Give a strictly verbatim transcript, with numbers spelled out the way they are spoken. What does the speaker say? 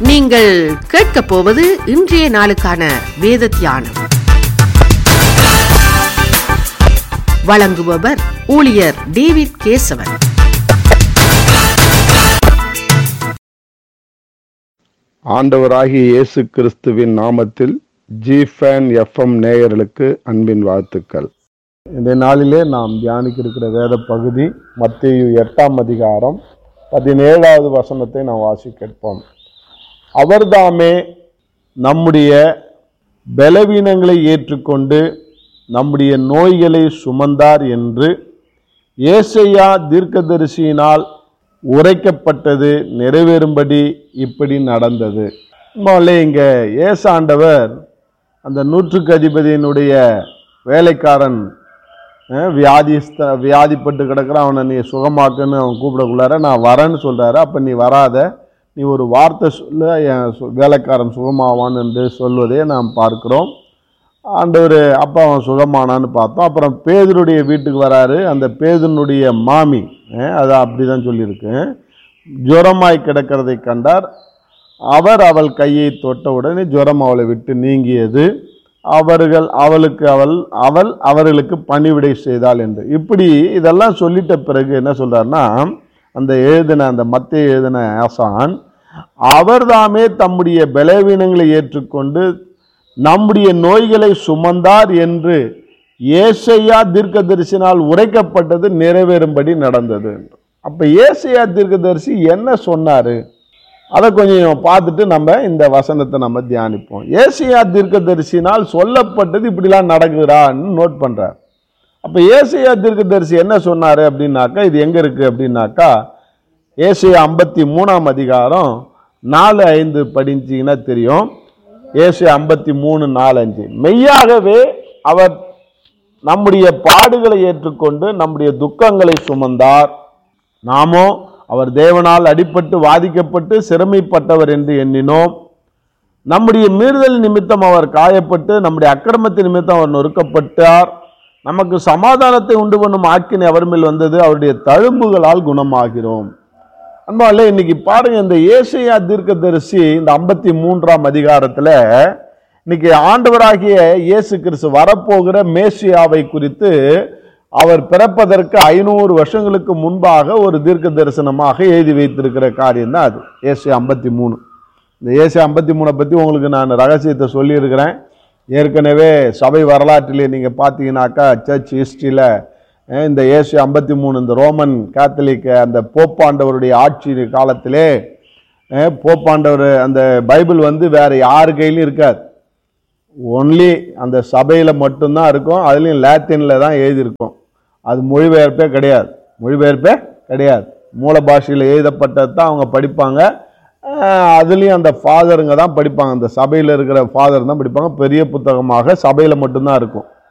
நீங்கள் கேட்கப் போவது இன்றைய நாளுக்கான வேத தியானம். வழங்குபவர் ஊழியர் டேவிட் கேசவன். ஆண்டவராகிய இயேசு கிறிஸ்துவின் நாமத்தில் ஜிஃபேன் எஃப்எம் நேயர்களுக்கு அன்பின் வாழ்த்துக்கள். இந்த நாளிலே நாம் தியானிக்க இருக்கிற வேத பகுதி மத்தேயு எட்டாம் அதிகாரம் பதினேழாவது வசனத்தை நாம் வாசி கேட்போம். அவர்தாமே நம்முடைய பலவீனங்களை ஏற்றுக்கொண்டு நம்முடைய நோய்களை சுமந்தார் என்று ஏசாயா தீர்க்கதரிசியினால் உரைக்கப்பட்டது நிறைவேறும்படி இப்படி நடந்தது. இங்கே ஏசாண்டவர் அந்த நூற்றுக்கு அதிபதியினுடைய வேலைக்காரன் வியாதிஸ்த வியாதிப்பட்டு கிடக்கிறான், அவனை நீ சுகமாக்குன்னு அவன் கூப்பிடக்குள்ளார நான் வரேன்னு சொல்கிறாரு. அப்போ நீ வராத, நீ ஒரு வார்த்தை சொல்ல என் வேலைக்காரன் சுகமாவான் என்று சொல்வதை நாம் பார்க்கிறோம். ஆண்டவர் அப்போ அவன் சுகமானான்னு பார்த்தோம். அப்புறம் பேதுருடைய வீட்டுக்கு வராரு. அந்த பேதுனுடைய மாமி, அது அப்படி தான் சொல்லியிருக்கு, ஜுரமாய் கிடக்கிறதை கண்டார். அவர் அவள் கையை தொட்ட உடனே ஜுரம் அவளை விட்டு நீங்கியது. அவர்கள் அவளுக்கு அவள் அவள் அவர்களுக்கு பணிவிடை செய்தாள் என்று. இப்படி இதெல்லாம் சொல்லிட்ட பிறகு என்ன சொல்றாருன்னா, அந்த எழுதின அந்த மத்தேயு எழுதின ஆசான் அவர்தாமே தம்முடைய பலவீனங்களை ஏற்றுக்கொண்டு நம்முடைய நோய்களை சுமந்தார் என்று ஏசாயா தீர்க்கதரிசினால் உரைக்கப்பட்டது நிறைவேறும்படி நடந்தது. அப்ப ஏசாயா தீர்க்கதரிசி என்ன சொன்னாரு அதை கொஞ்சம் பார்த்துட்டு நம்ம இந்த வசனத்தை நம்ம தியானிப்போம். ஏசாயா தீர்க்கதரிசினால் சொல்லப்பட்டது இப்படிலாம் நடக்குறான்னு நோட் பண்றார். அப்ப ஏசாயா தீர்க்கதரிசி என்ன சொன்னாரு அப்படின்னாக்கா, இது எங்க இருக்கு அப்படின்னாக்கா, ஏசாயா ஐம்பத்தி மூணாம் அதிகாரம் நாலு ஐந்து படிச்சீங்கன்னா தெரியும். ஏசாயா ஐம்பத்தி மூணு நாலு அஞ்சு மெய்யாகவே அவர் நம்முடைய பாடுகளை ஏற்றுக்கொண்டு நம்முடைய துக்கங்களை சுமந்தார். நாமோ அவர் தேவனால் அடிபட்டு வாதிக்கப்பட்டு சிறுமைப்பட்டவர் என்று எண்ணினோம். நம்முடைய மீறுதல் நிமித்தம் அவர் காயப்பட்டு நம்முடைய அக்கிரமத்தின் நிமித்தம் அவர் நொறுக்கப்பட்டார். நமக்கு சமாதானத்தை உண்டு பண்ணும் ஆக்கினை அவர் மேல் வந்தது, அவருடைய தழும்புகளால் குணமாகிறோம். அன்பாலே இன்னைக்கு பாருங்க, இந்த ஏசாயா தீர்க்கதரிசி இந்த ஐம்பத்தி மூன்றாம் அதிகாரத்துல இன்னைக்கு ஆண்டவராகிய இயேசு கிறிஸ்து வரப்போகிற மேசியாவை குறித்து அவர் பிறப்பதற்கு ஐநூறு வருஷங்களுக்கு முன்பாக ஒரு தீர்க்க தரிசனமாக எழுதி வைத்திருக்கிற காரியம் தான் அது ஏசாயா ஐம்பத்தி மூணு. இந்த ஏசாயா ஐம்பத்தி மூணை பற்றி உங்களுக்கு நான் ரகசியத்தை சொல்லியிருக்கிறேன். ஏற்கனவே சபை வரலாற்றிலே நீங்கள் பார்த்தீங்கன்னாக்கா, சர்ச் ஹிஸ்ட்ரியில் இந்த ஏசாயா ஐம்பத்தி மூணு இந்த ரோமன் கேத்தலிக் அந்த போப்பாண்டவருடைய ஆட்சி காலத்திலே போப்பாண்டவர் அந்த பைபிள் வந்து வேற யாரு கையிலும் இருக்காது, ஒன்லி அந்த சபையில் மட்டும்தான் இருக்கும். அதுலேயும் லாத்தினில் தான் எழுதியிருக்கும். அது மொழிபெயர்ப்பே கிடையாது, மொழிபெயர்ப்பே கிடையாது. மூல பாஷையில் எழுதப்பட்டது தான் அவங்க படிப்பாங்க. அதுலேயும் அந்த ஃபாதருங்க தான் படிப்பாங்க, அந்த சபையில் இருக்கிற ஃபாதர் தான் படிப்பாங்க. பெரிய புத்தகமாக சபையில் மட்டும்தான் இருக்கும்.